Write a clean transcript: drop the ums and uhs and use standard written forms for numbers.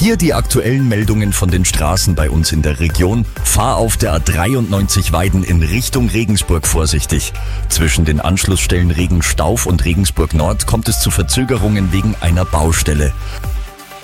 Hier die aktuellen Meldungen von den Straßen bei uns in der Region. Fahr auf der A93 Weiden in Richtung Regensburg vorsichtig. Zwischen den Anschlussstellen Regenstauf und Regensburg Nord kommt es zu Verzögerungen wegen einer Baustelle.